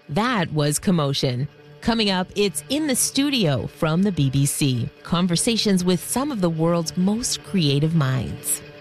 That was Commotion. Coming up, it's In the Studio from the BBC. Conversations with some of the world's most creative minds.